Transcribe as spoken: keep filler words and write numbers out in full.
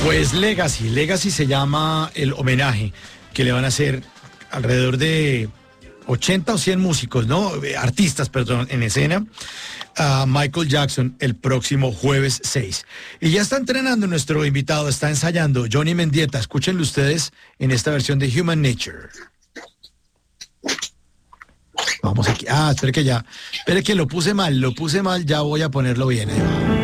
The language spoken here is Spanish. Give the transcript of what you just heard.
Pues Legacy, Legacy se llama el homenaje que le van a hacer alrededor de ochenta o cien músicos, ¿no? Artistas, perdón, en escena a Michael Jackson el próximo jueves seis. Y ya está entrenando nuestro invitado, está ensayando, Johnny Mendieta. Escúchenlo ustedes en esta versión de Human Nature. Vamos aquí. Ah, espere que ya, espere que lo puse mal, lo puse mal, ya voy a ponerlo bien. Ahí va.